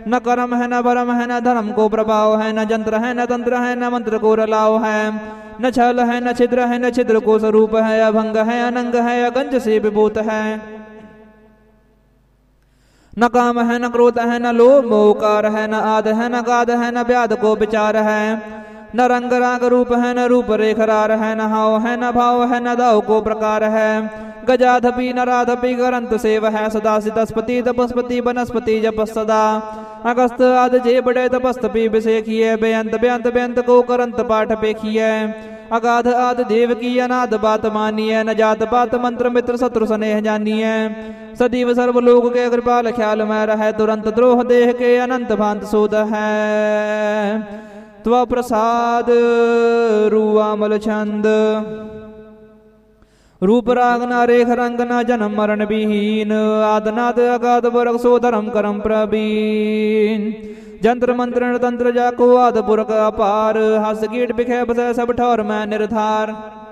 न कर्म है न भरम है न धर्म को प्रभाव है, न जंत्र है न तंत्र है न मंत्र को रलाव है, न छल है न छिद्र है न छिद्र को स्वरूप है, अभंग है अनंग है अगंज से विभूत है, न काम है न क्रोध है न लोभ मोहकार है, न आद है न गाद है न व्याध को विचार है, न रंग राग रूप है न रूप रेखरार है, न हाव है न भाव है न दाव को प्रकार है, गजाधपि नराधपि ग्रंथ सेव है, सदा सितस्पति तपस्पति वनस्पति जप सदा, अगस्त आदि जे बड़े तपस्तपि विषेखिए, बेअंत बेअंत बेअंत को करंत पाठ पेखिए, अगाध आदि देव की अनाद बात मानिए, न जात पात मंत्र मित्र शत्रु स्नेह जानिए, सदैव सर्वलोक के कृपाल ख्याल में रहे, तुरंत द्रोह देह के अनंत भांत शोध है, त्व प्रसाद रूआमल छंद, रूप राग न रेख रंग न जन्म मरण विहीन, आदनाद अगाध वर्ग सो धर्म करम प्रवीण, जंत्र मंत्र तंत्र जाको आद पुरख अपार, हस कीट बिखे बस सब ठौर में निर्धार,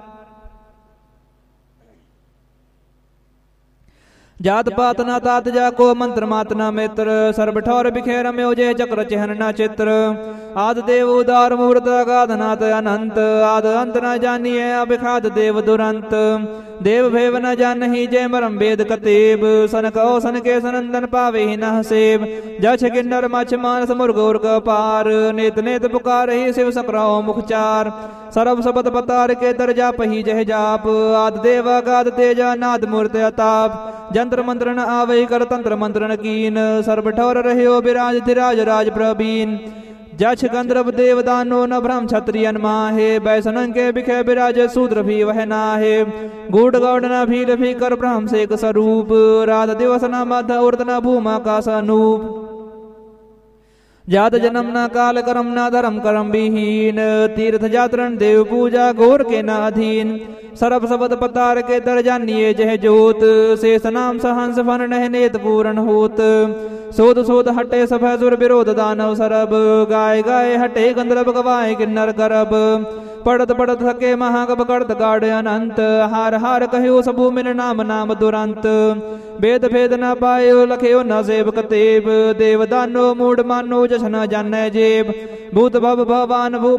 जात पात न तात जाको मंत्र मात न मित्र, सर्व ठौर बिखे रम्यो जे चक्र चिहन न चित्र, आद देव उदार मूर्त अगाध नाथ अनंत, आद अंत न जानिए अभिखाद देव दुरंत, देव भेव न जानहि जय मरम वेद कतेब, सन कहो सन के सनंदन पावे ही न सेब, जछ किन्नर मछ मानस मुर्ग उर्ग पार, नेत नेत पुकार ही शिव सकराओ मुखचार, सरब सबद पतार के तर जाप ही जह जाप, आद देव अगाध तेजा नाद मूर्त अताप, जंत्र मंत्र न आवै कर तंत्र मंत्र न कीन, सर्व ठौर रह्यो विराज धिराज राज प्रवीण, जछ गंधर्व देवदानो न भ्रम क्षत्रियन माहे, बैसनन के बिखे विराज शूद्र भी वह नाहे, गूढ़ गौड़ न भील भी कर ब्रह्म से एक स्वरूप, रात दिवस न मध्य उर्द न भूमा का सनूप, जात जन्म न काल करम न धर्म करम विहीन, तीर्थ जातरण देव पूजा घोर के न अधीन, सरब सबद पतार के तर जानिए जह जोत, शेष नाम सहंस फन नह नेत पूर्ण होत, सोध सोध हटे सभ सुर विरोध दानव सरब, गाय गाय हटे गंधर्व गवाए किन्नर करब, पढ़त पढ़त थके महागब करत गाढ़ अनंत, हार हार कहो सबू मिन नाम नाम दुरंत, वेद भेद न पायो लख्यो न सेव कतेब, देव दानो मूढ़ मानो जछ न जानै जेब, भूत भव भवान भू